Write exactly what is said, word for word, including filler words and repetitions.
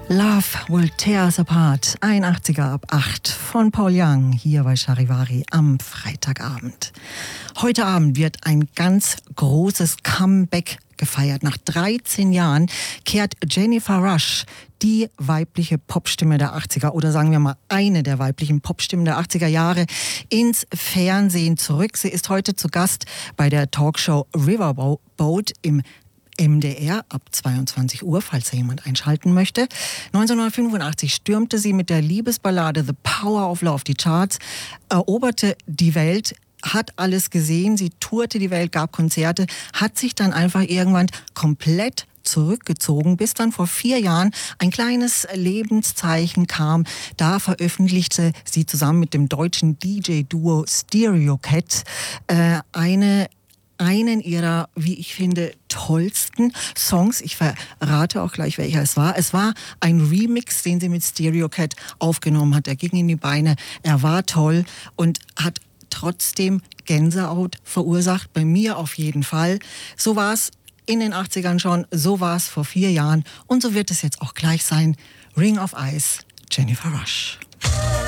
Love Will Tear Us Apart, ein achtziger ab acht von Paul Young, hier bei Charivari am Freitagabend. Heute Abend wird ein ganz großes Comeback gefeiert. Nach dreizehn Jahren kehrt Jennifer Rush, die weibliche Popstimme der achtziger, oder sagen wir mal eine der weiblichen Popstimmen der achtziger Jahre, ins Fernsehen zurück. Sie ist heute zu Gast bei der Talkshow Riverboat im M D R ab zweiundzwanzig Uhr, falls da jemand einschalten möchte. neunzehnhundertfünfundachtzig stürmte sie mit der Liebesballade The Power of Love die Charts, eroberte die Welt, hat alles gesehen, sie tourte die Welt, gab Konzerte, hat sich dann einfach irgendwann komplett zurückgezogen, bis dann vor vier Jahren ein kleines Lebenszeichen kam. Da veröffentlichte sie zusammen mit dem deutschen D J-Duo Stereo Cat äh, eine einen ihrer, wie ich finde, tollsten Songs. Ich verrate auch gleich, welcher es war. Es war ein Remix, den sie mit Stereo Cat aufgenommen hat. Er ging in die Beine, er war toll und hat trotzdem Gänsehaut verursacht. Bei mir auf jeden Fall. So war es in den achtzigern schon, so war es vor vier Jahren und so wird es jetzt auch gleich sein. Ring of Ice, Jennifer Rush.